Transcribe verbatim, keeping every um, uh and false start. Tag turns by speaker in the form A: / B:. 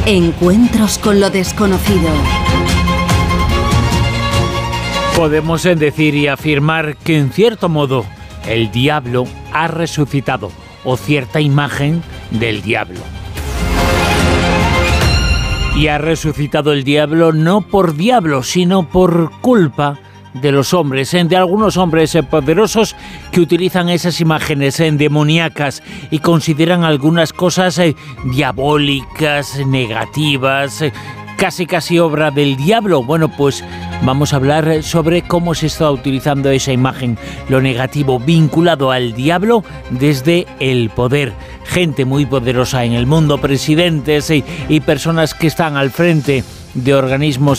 A: Encuentros con lo desconocido.
B: Podemos decir y afirmar que, en cierto modo, el diablo ha resucitado, o cierta imagen del diablo. Y ha resucitado el diablo no por diablo, sino por culpa de los hombres, de algunos hombres poderosos que utilizan esas imágenes demoníacas y consideran algunas cosas diabólicas, negativas, casi casi obra del diablo. Bueno, pues vamos a hablar sobre cómo se está utilizando esa imagen, lo negativo vinculado al diablo desde el poder. Gente muy poderosa en el mundo, presidentes y, y personas que están al frente de organismos